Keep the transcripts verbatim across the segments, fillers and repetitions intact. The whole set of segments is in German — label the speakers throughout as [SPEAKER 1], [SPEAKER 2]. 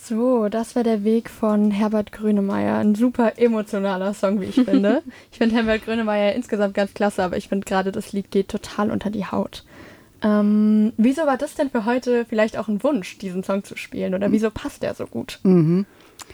[SPEAKER 1] So, das war der Weg von Herbert Grönemeyer. Ein super emotionaler Song, wie ich finde. Ich finde Herbert Grönemeyer insgesamt ganz klasse, aber ich finde gerade, das Lied geht total unter die Haut. Ähm, wieso war das denn für heute vielleicht auch ein Wunsch, diesen Song zu spielen? Oder wieso passt der so gut?
[SPEAKER 2] Mhm.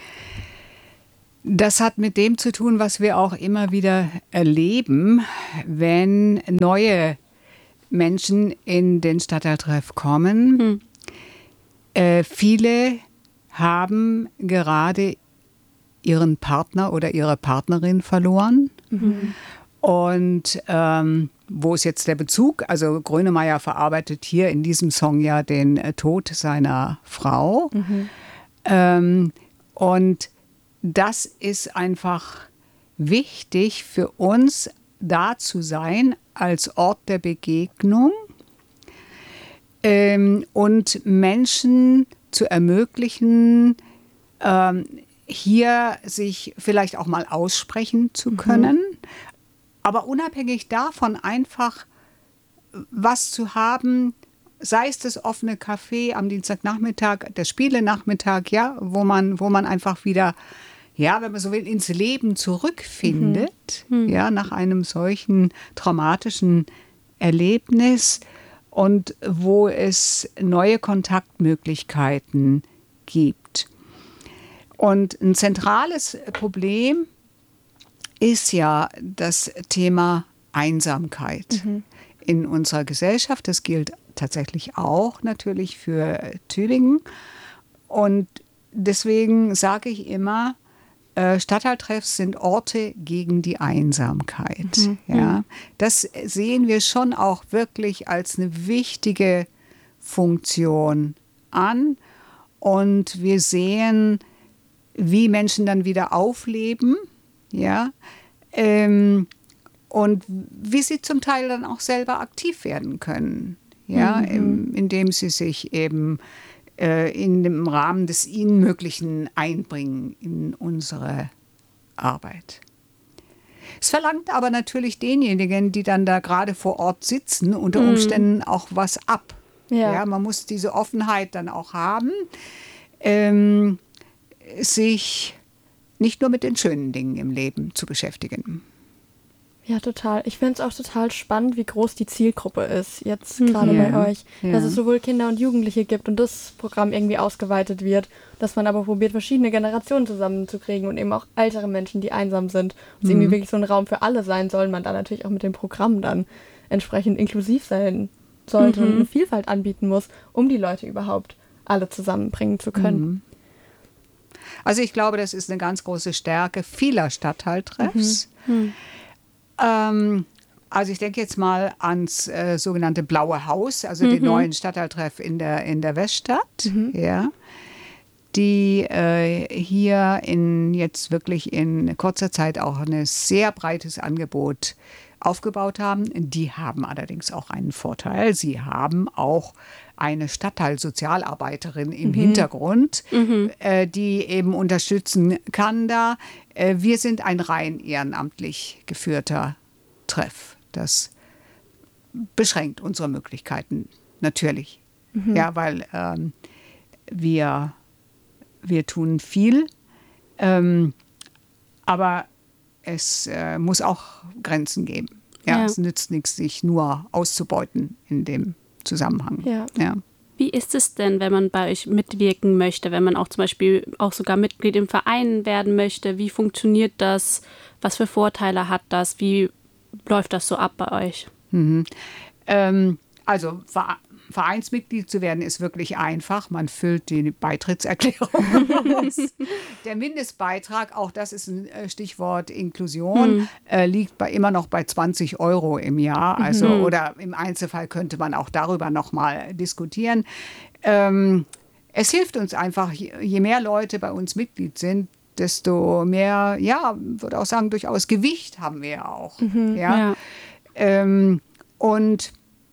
[SPEAKER 2] Das hat mit dem zu tun, was wir auch immer wieder erleben, wenn neue Menschen in den Stadtteiltreff kommen. Hm. Äh, viele haben gerade ihren Partner oder ihre Partnerin verloren. Mhm. Und ähm, wo ist jetzt der Bezug? Also Grönemeyer verarbeitet hier in diesem Song ja den äh, Tod seiner Frau. Mhm. Ähm, und das ist einfach wichtig für uns, da zu sein als Ort der Begegnung ähm, und Menschen zu ermöglichen, ähm, hier sich vielleicht auch mal aussprechen zu können, mhm. aber unabhängig davon einfach was zu haben, sei es das offene Café am Dienstagnachmittag, der Spielenachmittag, ja, wo man, wo man einfach wieder, ja, wenn man so will, ins Leben zurückfindet, mhm. ja, nach einem solchen traumatischen Erlebnis und wo es neue Kontaktmöglichkeiten gibt. Und ein zentrales Problem ist ja das Thema Einsamkeit mhm. in unserer Gesellschaft. Das gilt tatsächlich auch natürlich für Tübingen. Und deswegen sage ich immer, äh, Stadtteiltreffs sind Orte gegen die Einsamkeit. Mhm. Ja. Das sehen wir schon auch wirklich als eine wichtige Funktion an. Und wir sehen, wie Menschen dann wieder aufleben, ja, ähm, und wie sie zum Teil dann auch selber aktiv werden können, ja, mhm. im, indem sie sich eben äh, in dem Rahmen des ihnen Möglichen einbringen in unsere Arbeit. Es verlangt aber natürlich denjenigen, die dann da gerade vor Ort sitzen, unter Umständen mhm. auch was ab. Ja. Ja, man muss diese Offenheit dann auch haben, ähm, sich nicht nur mit den schönen Dingen im Leben zu beschäftigen.
[SPEAKER 1] Ja, total. Ich finde es auch total spannend, wie groß die Zielgruppe ist, jetzt mhm. gerade ja. bei euch. Ja. Dass es sowohl Kinder und Jugendliche gibt und das Programm irgendwie ausgeweitet wird, dass man aber probiert, verschiedene Generationen zusammenzukriegen und eben auch ältere Menschen, die einsam sind. Und es mhm. irgendwie wirklich so ein Raum für alle sein soll, man da natürlich auch mit dem Programm dann entsprechend inklusiv sein sollte mhm. und eine Vielfalt anbieten muss, um die Leute überhaupt alle zusammenbringen zu können.
[SPEAKER 2] Mhm. Also ich glaube, das ist eine ganz große Stärke vieler Stadtteiltreffs. Mhm. Mhm. Ähm, also ich denke jetzt mal ans äh, sogenannte Blaue Haus, also mhm. den neuen Stadtteiltreff in der, in der Weststadt, mhm. ja, die äh, hier in jetzt wirklich in kurzer Zeit auch ein sehr breites Angebot aufgebaut haben. Die haben allerdings auch einen Vorteil. Sie haben auch eine Stadtteilsozialarbeiterin im mhm. Hintergrund, mhm. äh, die eben unterstützen kann da. Äh, wir sind ein rein ehrenamtlich geführter Treff. Das beschränkt unsere Möglichkeiten natürlich. Mhm. Ja, weil ähm, wir, wir tun viel, ähm, aber es äh, muss auch Grenzen geben. Ja, ja. Es nützt nichts, sich nur auszubeuten in dem Zusammenhang.
[SPEAKER 3] Ja. Ja. Wie ist es denn, wenn man bei euch mitwirken möchte, wenn man auch zum Beispiel auch sogar Mitglied im Verein werden möchte? Wie funktioniert das? Was für Vorteile hat das? Wie läuft das so ab bei euch?
[SPEAKER 2] Mhm. Ähm, also Vereinsmitglied zu werden ist wirklich einfach. Man füllt die Beitrittserklärung aus. Der Mindestbeitrag, auch das ist ein Stichwort Inklusion, mhm. äh, liegt bei, immer noch bei zwanzig Euro im Jahr. Also, mhm. Oder im Einzelfall könnte man auch darüber noch mal diskutieren. Ähm, es hilft uns einfach, je mehr Leute bei uns Mitglied sind, desto mehr, ja, würde auch sagen, durchaus Gewicht haben wir auch. Mhm. Ja. Ja. Ähm, und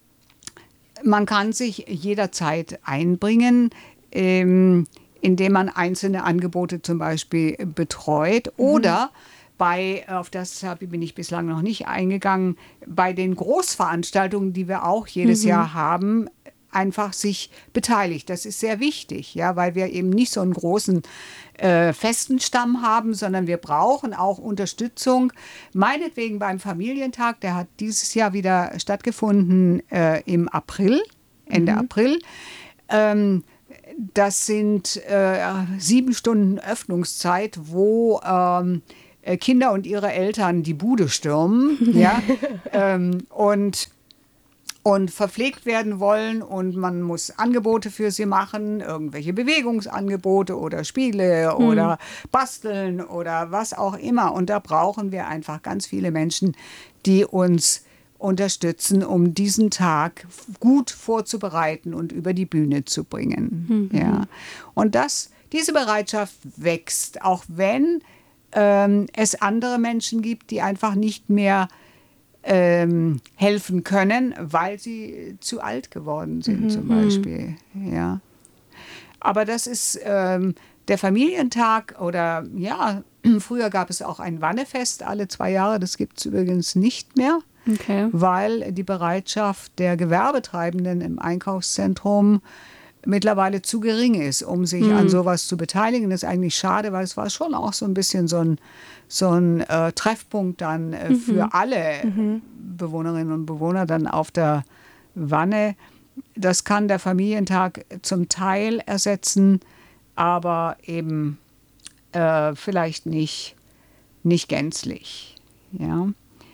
[SPEAKER 2] man kann sich jederzeit einbringen, ähm, indem man einzelne Angebote zum Beispiel betreut mhm. oder bei, auf das bin ich bislang noch nicht eingegangen, bei den Großveranstaltungen, die wir auch jedes mhm. Jahr haben, einfach sich beteiligt. Das ist sehr wichtig, ja, weil wir eben nicht so einen großen äh, festen Stamm haben, sondern wir brauchen auch Unterstützung. Meinetwegen beim Familientag, der hat dieses Jahr wieder stattgefunden äh, im April, Ende mhm. April. Ähm, das sind äh, sieben Stunden Öffnungszeit, wo ähm, Kinder und ihre Eltern die Bude stürmen, ja, ähm, und und verpflegt werden wollen und man muss Angebote für sie machen, irgendwelche Bewegungsangebote oder Spiele hm. oder basteln oder was auch immer. Und da brauchen wir einfach ganz viele Menschen, die uns unterstützen, um diesen Tag gut vorzubereiten und über die Bühne zu bringen. Mhm. Ja. Und das, diese Bereitschaft wächst, auch wenn ähm, es andere Menschen gibt, die einfach nicht mehr Ähm, helfen können, weil sie zu alt geworden sind, mhm. zum Beispiel. Ja. Aber das ist ähm, der Familientag oder ja, früher gab es auch ein Wannefest alle zwei Jahre, das gibt es übrigens nicht mehr, okay. weil die Bereitschaft der Gewerbetreibenden im Einkaufszentrum mittlerweile zu gering ist, um sich mhm. an sowas zu beteiligen. Das ist eigentlich schade, weil es war schon auch so ein bisschen so ein, so ein äh, Treffpunkt dann äh, mhm. für alle mhm. Bewohnerinnen und Bewohner dann auf der Wanne. Das kann der Familientag zum Teil ersetzen, aber eben äh, vielleicht nicht, nicht gänzlich. Ja.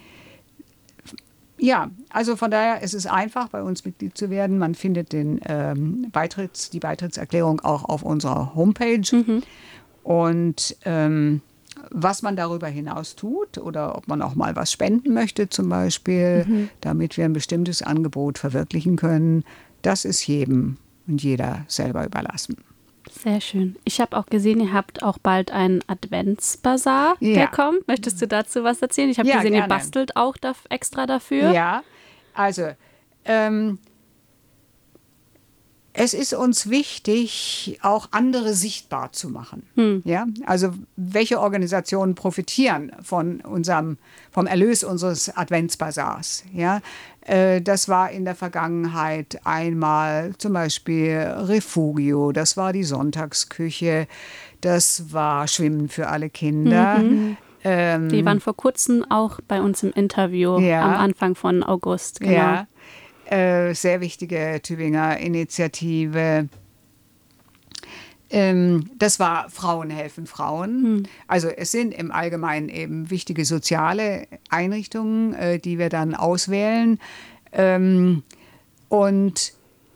[SPEAKER 2] Ja, also von daher ist es einfach, bei uns Mitglied zu werden. Man findet den, ähm, Beitritts, die Beitrittserklärung auch auf unserer Homepage. Mhm. Und ähm, was man darüber hinaus tut oder ob man auch mal was spenden möchte zum Beispiel, mhm. damit wir ein bestimmtes Angebot verwirklichen können, das ist jedem und jeder selber überlassen.
[SPEAKER 3] Sehr schön. Ich habe auch gesehen, ihr habt auch bald einen Adventsbasar, ja. der kommt. Möchtest du dazu was erzählen? Ich habe ja, gesehen, gerne. Ihr bastelt auch da, extra dafür.
[SPEAKER 2] Ja, also ähm, es ist uns wichtig, auch andere sichtbar zu machen. Hm. Ja? Also welche Organisationen profitieren von unserem, vom Erlös unseres Adventsbasars? Ja? Äh, das war in der Vergangenheit einmal zum Beispiel Refugio, das war die Sonntagsküche, das war Schwimmen für alle Kinder.
[SPEAKER 3] Mhm. Ähm, die waren vor kurzem auch bei uns im Interview ja. am Anfang von August. Genau.
[SPEAKER 2] Ja. Äh, sehr wichtige Tübinger Initiative. Ähm, das war Frauen helfen Frauen. Hm. Also es sind im Allgemeinen eben wichtige soziale Einrichtungen, äh, die wir dann auswählen. Ähm, und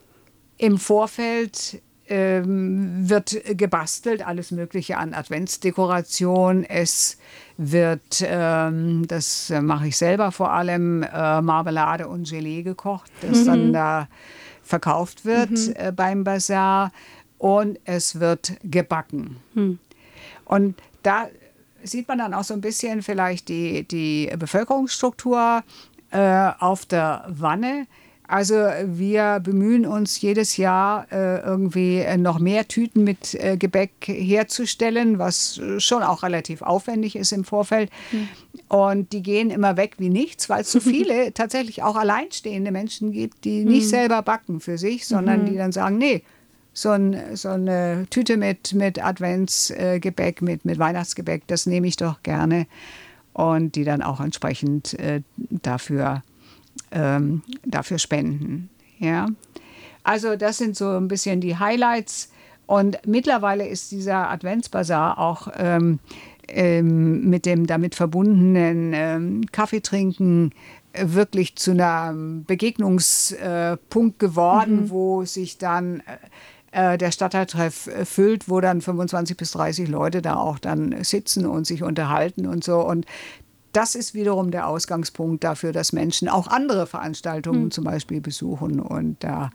[SPEAKER 2] im Vorfeld ähm, wird gebastelt, alles Mögliche an Adventsdekoration. Es wird, ähm, das mache ich selber vor allem, äh, Marmelade und Gelee gekocht, das mhm. dann da verkauft wird mhm. äh, beim Basar. Und es wird gebacken. Mhm. Und da sieht man dann auch so ein bisschen vielleicht die, die Bevölkerungsstruktur äh, auf der Wanne. Also wir bemühen uns jedes Jahr äh, irgendwie noch mehr Tüten mit äh, Gebäck herzustellen, was schon auch relativ aufwendig ist im Vorfeld. Mhm. Und die gehen immer weg wie nichts, weil es so viele tatsächlich auch alleinstehende Menschen gibt, die mhm. nicht selber backen für sich, sondern mhm. die dann sagen, nee, so, ein, so eine Tüte mit, mit Adventsgebäck, mit, mit Weihnachtsgebäck, das nehme ich doch gerne. Und die dann auch entsprechend äh, dafür Ähm, dafür spenden. Ja? Also das sind so ein bisschen die Highlights. Und mittlerweile ist dieser Adventsbasar auch ähm, ähm, mit dem damit verbundenen ähm, Kaffeetrinken äh, wirklich zu einem Begegnungspunkt äh, geworden, mhm. wo sich dann äh, der Stadtteiltreff äh, füllt, wo dann fünfundzwanzig bis dreißig Leute da auch dann sitzen und sich unterhalten und so. Und das ist wiederum der Ausgangspunkt dafür, dass Menschen auch andere Veranstaltungen hm. zum Beispiel besuchen. Und da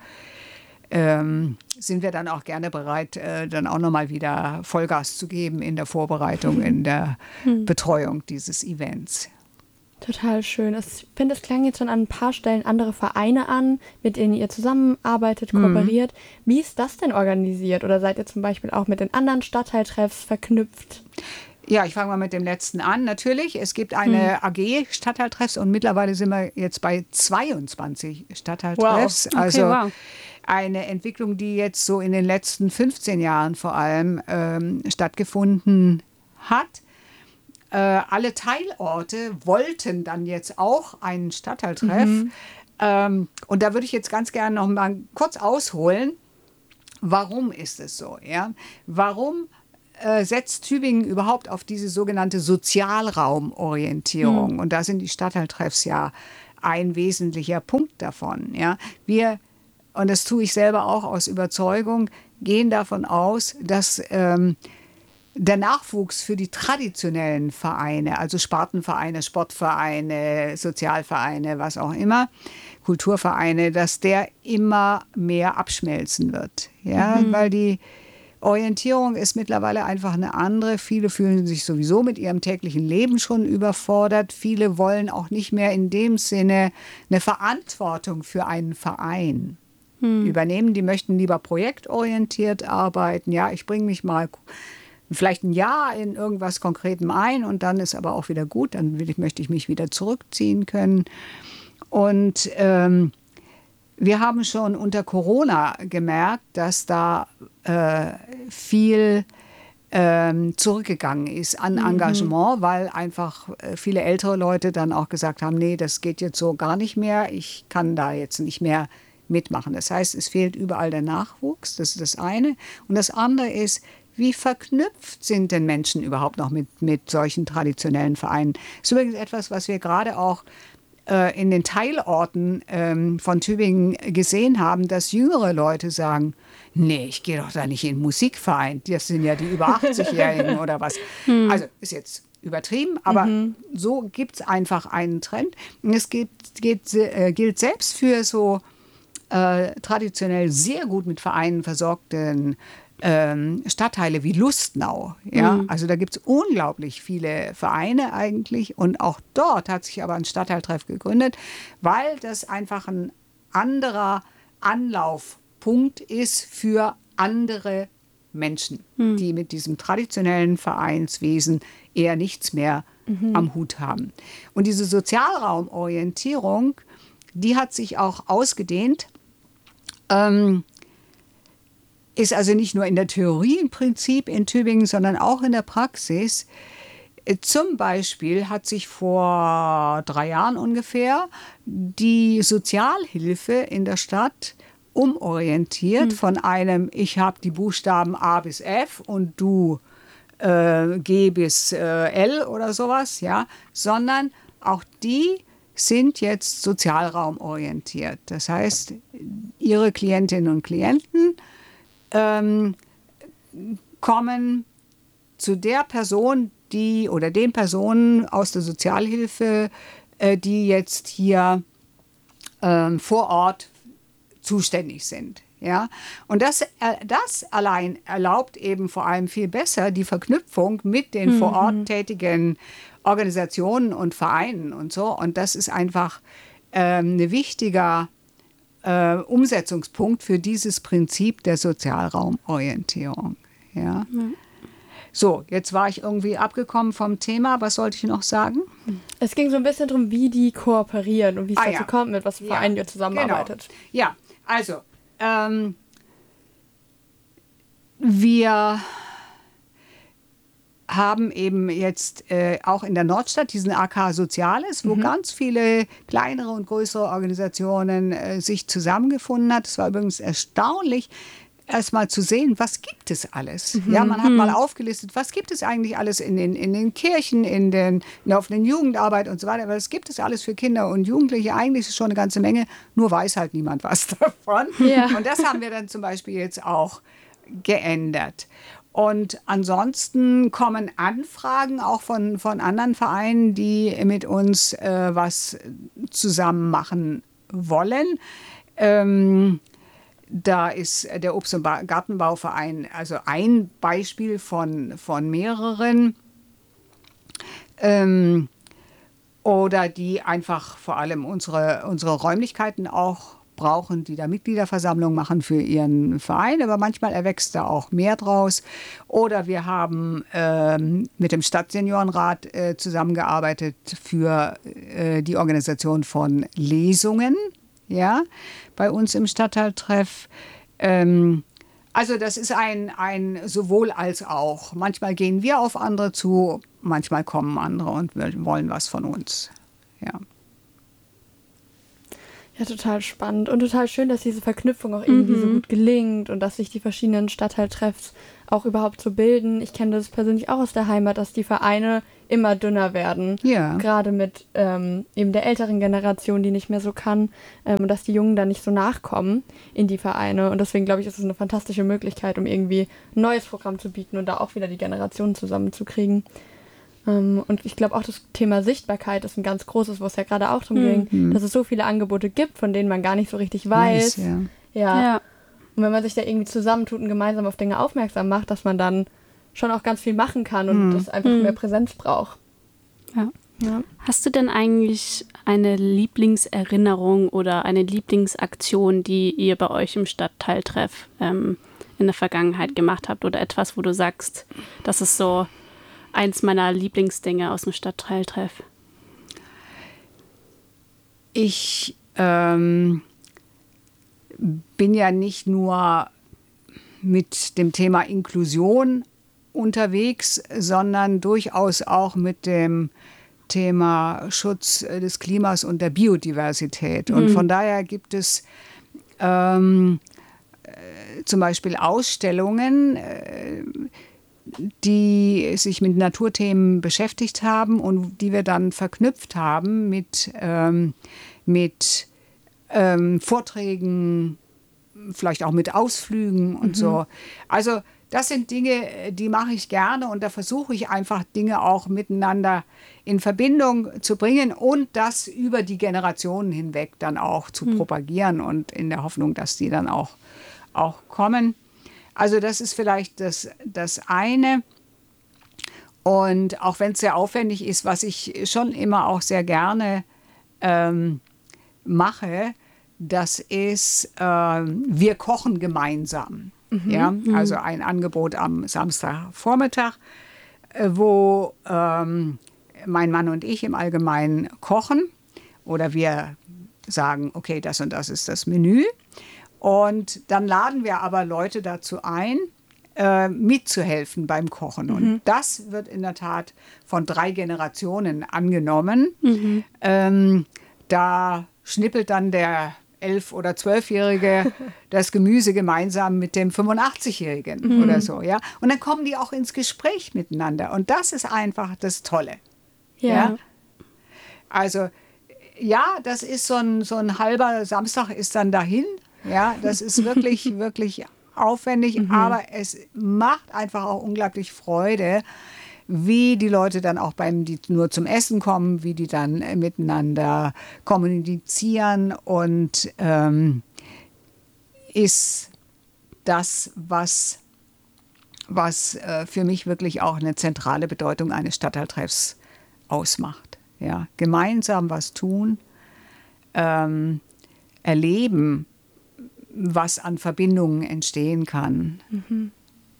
[SPEAKER 2] ähm, sind wir dann auch gerne bereit, äh, dann auch nochmal wieder Vollgas zu geben in der Vorbereitung, hm. in der hm. Betreuung dieses Events.
[SPEAKER 1] Total schön. Ich finde, es klang jetzt schon an ein paar Stellen andere Vereine an, mit denen ihr zusammenarbeitet, kooperiert. Hm. Wie ist das denn organisiert? Oder seid ihr zum Beispiel auch mit den anderen Stadtteiltreffs verknüpft?
[SPEAKER 2] Ja, ich fange mal mit dem letzten an. Natürlich, es gibt eine hm. A G Stadtteiltreffs und mittlerweile sind wir jetzt bei zweiundzwanzig Stadtteiltreffs.
[SPEAKER 3] Wow. Okay,
[SPEAKER 2] also
[SPEAKER 3] wow.
[SPEAKER 2] eine Entwicklung, die jetzt so in den letzten fünfzehn Jahren vor allem ähm, stattgefunden hat. Äh, alle Teilorte wollten dann jetzt auch einen Stadtteiltreff. Mhm. Ähm, und da würde ich jetzt ganz gerne noch mal kurz ausholen. Warum ist es so? Ja? Warum äh, setzt Tübingen überhaupt auf diese sogenannte Sozialraumorientierung? Mhm. Und da sind die Stadtteiltreffs ja ein wesentlicher Punkt davon. Ja? Wir, und das tue ich selber auch aus Überzeugung, gehen davon aus, dass ähm, der Nachwuchs für die traditionellen Vereine, also Spartenvereine, Sportvereine, Sozialvereine, was auch immer, Kulturvereine, dass der immer mehr abschmelzen wird. Ja? Mhm. Weil die Orientierung ist mittlerweile einfach eine andere. Viele fühlen sich sowieso mit ihrem täglichen Leben schon überfordert. Viele wollen auch nicht mehr in dem Sinne eine Verantwortung für einen Verein hm. übernehmen. Die möchten lieber projektorientiert arbeiten. Ja, ich bringe mich mal vielleicht ein Jahr in irgendwas Konkretem ein und dann ist aber auch wieder gut. Dann will ich, möchte ich mich wieder zurückziehen können. Und ähm, wir haben schon unter Corona gemerkt, dass da äh, viel ähm, zurückgegangen ist an mhm. Engagement, weil einfach äh, viele ältere Leute dann auch gesagt haben, nee, das geht jetzt so gar nicht mehr, ich kann da jetzt nicht mehr mitmachen. Das heißt, es fehlt überall der Nachwuchs, das ist das eine. Und das andere ist, wie verknüpft sind denn Menschen überhaupt noch mit, mit solchen traditionellen Vereinen? Das ist übrigens etwas, was wir gerade auch in den Teilorten ähm, von Tübingen gesehen haben, dass jüngere Leute sagen, nee, ich gehe doch da nicht in den Musikverein, das sind ja die über achtzig-Jährigen oder was. Hm. Also ist jetzt übertrieben, aber mhm. so gibt es einfach einen Trend. Und es geht, geht, äh, gilt selbst für so äh, traditionell sehr gut mit Vereinen versorgten Ähm, Stadtteile wie Lustnau. Ja? Mhm. Also da gibt es unglaublich viele Vereine eigentlich und auch dort hat sich aber ein Stadtteiltreff gegründet, weil das einfach ein anderer Anlaufpunkt ist für andere Menschen, mhm. die mit diesem traditionellen Vereinswesen eher nichts mehr mhm. am Hut haben. Und diese Sozialraumorientierung, die hat sich auch ausgedehnt, ähm, ist also nicht nur in der Theorie ein Prinzip in Tübingen, sondern auch in der Praxis. Zum Beispiel hat sich vor drei Jahren ungefähr die Sozialhilfe in der Stadt umorientiert hm. von einem, ich habe die Buchstaben A bis F und du äh, G bis äh, L oder sowas, ja, sondern auch die sind jetzt sozialraumorientiert. Das heißt, ihre Klientinnen und Klienten Ähm, kommen zu der Person, die oder den Personen aus der Sozialhilfe, äh, die jetzt hier ähm, vor Ort zuständig sind. Ja? Und das, äh, das allein erlaubt eben vor allem viel besser die Verknüpfung mit den mhm. vor Ort tätigen Organisationen und Vereinen und so. Und das ist einfach ähm, ein wichtiger Äh, Umsetzungspunkt für dieses Prinzip der Sozialraumorientierung. Ja. Mhm. So, jetzt war ich irgendwie abgekommen vom Thema. Was sollte ich noch sagen?
[SPEAKER 1] Es ging so ein bisschen darum, wie die kooperieren und wie es ah, dazu ja. kommt, mit was für Vereinen ja. ihr zusammenarbeitet.
[SPEAKER 2] Genau. Ja, also ähm, wir haben eben jetzt äh, auch in der Nordstadt diesen A K Soziales, wo mhm. ganz viele kleinere und größere Organisationen äh, sich zusammengefunden hat. Es war übrigens erstaunlich, erst mal zu sehen, was gibt es alles. Mhm. Ja, man hat mal aufgelistet, was gibt es eigentlich alles in den, in den Kirchen, in, den, in der offenen Jugendarbeit und so weiter. Aber was gibt es alles für Kinder und Jugendliche? Eigentlich ist es schon eine ganze Menge, nur weiß halt niemand was davon. Ja. Und das haben wir dann zum Beispiel jetzt auch geändert. Und ansonsten kommen Anfragen auch von, von anderen Vereinen, die mit uns äh, was zusammen machen wollen. Ähm, da ist der Obst- und Gartenbauverein also ein Beispiel von, von mehreren. Ähm, oder die einfach vor allem unsere, unsere Räumlichkeiten auch brauchen, die da Mitgliederversammlungen machen für ihren Verein, aber manchmal erwächst da auch mehr draus. Oder wir haben ähm, mit dem Stadtseniorenrat äh, zusammengearbeitet für äh, die Organisation von Lesungen. ja, bei uns im Stadtteiltreff. Ähm, also das ist ein, ein sowohl als auch. Manchmal gehen wir auf andere zu, manchmal kommen andere und wollen was von uns. Ja.
[SPEAKER 1] Ja, total spannend und total schön, dass diese Verknüpfung auch irgendwie mhm. so gut gelingt und dass sich die verschiedenen Stadtteiltreffs auch überhaupt so bilden. Ich kenne das persönlich auch aus der Heimat, dass die Vereine immer dünner werden.
[SPEAKER 2] Ja.
[SPEAKER 1] Gerade mit ähm, eben der älteren Generation, die nicht mehr so kann, ähm, dass die Jungen dann nicht so nachkommen in die Vereine. Und deswegen glaube ich, ist es eine fantastische Möglichkeit, um irgendwie ein neues Programm zu bieten und da auch wieder die Generationen zusammenzukriegen. Um, und ich glaube auch, das Thema Sichtbarkeit ist ein ganz großes, wo es ja gerade auch darum ging, mhm. dass es so viele Angebote gibt, von denen man gar nicht so richtig weiß.
[SPEAKER 2] weiß ja.
[SPEAKER 1] Ja. ja. Und wenn man sich da irgendwie zusammentut und gemeinsam auf Dinge aufmerksam macht, dass man dann schon auch ganz viel machen kann und mhm. das einfach mhm. mehr Präsenz braucht.
[SPEAKER 3] Ja. Ja. Hast du denn eigentlich eine Lieblingserinnerung oder eine Lieblingsaktion, die ihr bei euch im Stadtteiltreff ähm, in der Vergangenheit gemacht habt oder etwas, wo du sagst, das ist so eins meiner Lieblingsdinge aus dem Stadtteiltreff?
[SPEAKER 2] Ich ähm, bin ja nicht nur mit dem Thema Inklusion unterwegs, sondern durchaus auch mit dem Thema Schutz des Klimas und der Biodiversität. Und mhm. von daher gibt es ähm, äh, zum Beispiel Ausstellungen, äh, die sich mit Naturthemen beschäftigt haben und die wir dann verknüpft haben mit, ähm, mit ähm, Vorträgen, vielleicht auch mit Ausflügen und mhm. so. Also das sind Dinge, die mache ich gerne und da versuche ich einfach Dinge auch miteinander in Verbindung zu bringen und das über die Generationen hinweg dann auch zu mhm. propagieren und in der Hoffnung, dass die dann auch, auch kommen. Also das ist vielleicht das, das eine. Und auch wenn es sehr aufwendig ist, was ich schon immer auch sehr gerne ähm, mache, das ist, äh, wir kochen gemeinsam. Mhm. Ja? Also ein Angebot am Samstagvormittag, äh, wo ähm, mein Mann und ich im Allgemeinen kochen. Oder wir sagen, okay, das und das ist das Menü. Und dann laden wir aber Leute dazu ein, äh, mitzuhelfen beim Kochen. Mhm. Und das wird in der Tat von drei Generationen angenommen. Mhm. Ähm, da schnippelt dann der elf- oder zwölfjährige das Gemüse gemeinsam mit dem fünfundachtzigjährigen mhm. oder so. Ja? Und dann kommen die auch ins Gespräch miteinander. Und das ist einfach das Tolle.
[SPEAKER 1] Ja.
[SPEAKER 2] Ja? Also ja, das ist so ein, so ein halber Samstag ist dann dahin. Ja, das ist wirklich, wirklich aufwendig, mhm. aber es macht einfach auch unglaublich Freude, wie die Leute dann auch beim, die nur zum Essen kommen, wie die dann äh, miteinander kommunizieren und ähm, ist das, was, was äh, für mich wirklich auch eine zentrale Bedeutung eines Stadtteiltreffs ausmacht. Ja, gemeinsam was tun, ähm, erleben, was an Verbindungen entstehen kann.
[SPEAKER 3] Mhm.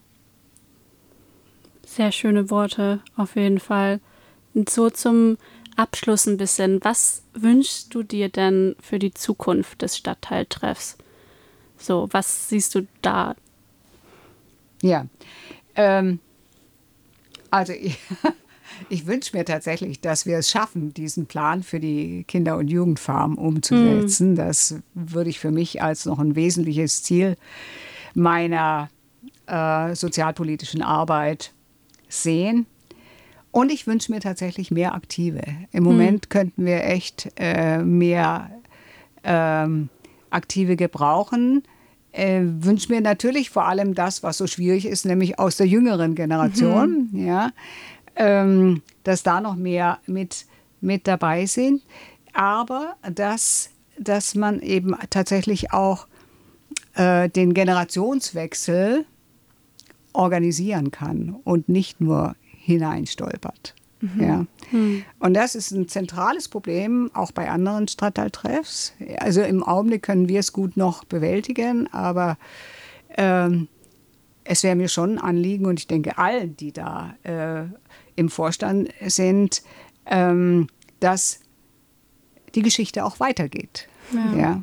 [SPEAKER 3] Sehr schöne Worte, auf jeden Fall. Und so zum Abschluss ein bisschen. Was wünschst du dir denn für die Zukunft des Stadtteiltreffs? So, was siehst du da?
[SPEAKER 2] Ja, ähm, also ich, ich wünsche mir tatsächlich, dass wir es schaffen, diesen Plan für die Kinder- und Jugendfarm umzusetzen. Mhm. Das würde ich für mich als noch ein wesentliches Ziel meiner äh, sozialpolitischen Arbeit sehen. Und ich wünsche mir tatsächlich mehr Aktive. Im Moment hm. könnten wir echt äh, mehr ähm, Aktive gebrauchen. Äh, wünsche mir natürlich vor allem das, was so schwierig ist, nämlich aus der jüngeren Generation, mhm. ja, ähm, dass da noch mehr mit, mit dabei sind. Aber dass, dass man eben tatsächlich auch äh, den Generationswechsel organisieren kann und nicht nur hineinstolpert. Mhm. Ja. Mhm. Und das ist ein zentrales Problem, auch bei anderen Stadtteiltreffs. Also im Augenblick können wir es gut noch bewältigen, aber ähm, es wäre mir schon ein Anliegen und ich denke allen, die da äh, im Vorstand sind, ähm, dass die Geschichte auch weitergeht.
[SPEAKER 3] Ja.
[SPEAKER 2] Ja.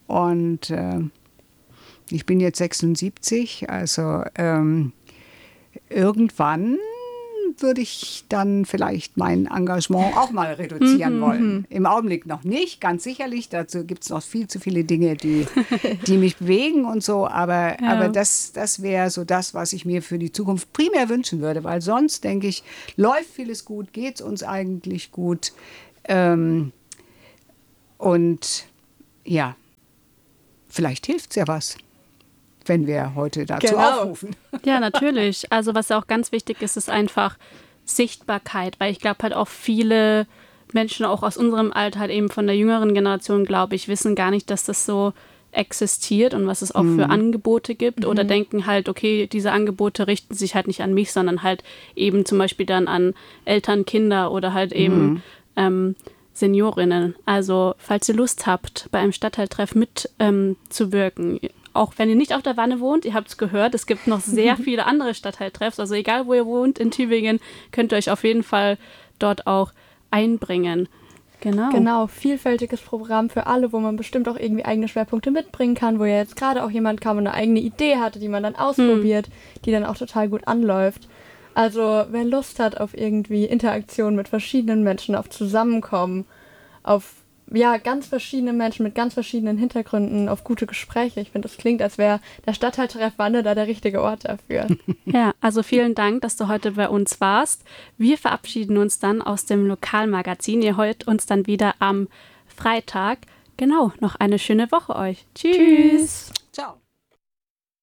[SPEAKER 2] Und äh, ich bin jetzt sechsundsiebzig, also ähm, irgendwann würde ich dann vielleicht mein Engagement auch mal reduzieren
[SPEAKER 3] Mhm.
[SPEAKER 2] wollen. Im Augenblick noch nicht, ganz sicherlich. Dazu gibt es noch viel zu viele Dinge, die, die mich bewegen und so. Aber,
[SPEAKER 3] Ja.
[SPEAKER 2] aber das, das wäre so das, was ich mir für die Zukunft primär wünschen würde. Weil sonst, denke ich, läuft vieles gut, geht es uns eigentlich gut. Ähm, und ja, vielleicht hilft es ja was, wenn wir heute dazu
[SPEAKER 1] Genau.
[SPEAKER 2] aufrufen.
[SPEAKER 3] Ja, natürlich. Also was auch ganz wichtig ist, ist einfach Sichtbarkeit, weil ich glaube halt auch viele Menschen auch aus unserem Alter, halt eben von der jüngeren Generation, glaube ich, wissen gar nicht, dass das so existiert und was es auch für Angebote gibt oder denken halt, okay, diese Angebote richten sich halt nicht an mich, sondern halt eben zum Beispiel dann an Eltern, Kinder oder halt eben ähm, Seniorinnen. Also falls ihr Lust habt, bei einem Stadtteiltreff mitzuwirken, auch wenn ihr nicht auf der Wanne wohnt, ihr habt es gehört, es gibt noch sehr viele andere Stadtteiltreffs, also egal wo ihr wohnt in Tübingen, könnt ihr euch auf jeden Fall dort auch einbringen. Genau.
[SPEAKER 1] Genau, vielfältiges Programm für alle, wo man bestimmt auch irgendwie eigene Schwerpunkte mitbringen kann, wo ja jetzt gerade auch jemand kam und eine eigene Idee hatte, die man dann ausprobiert, die dann auch total gut anläuft. Also wer Lust hat auf irgendwie Interaktion mit verschiedenen Menschen, auf Zusammenkommen, auf ja ganz verschiedene Menschen mit ganz verschiedenen Hintergründen, auf gute Gespräche. Ich finde, das klingt, als wäre der Stadtteiltreff Wanne da der richtige Ort dafür.
[SPEAKER 3] Ja, also vielen Dank, dass du heute bei uns warst. Wir verabschieden uns dann aus dem Lokalmagazin. Ihr hört uns dann wieder am Freitag. Genau, noch eine schöne Woche euch. Tschüss.
[SPEAKER 1] Tschüss.
[SPEAKER 2] Ciao.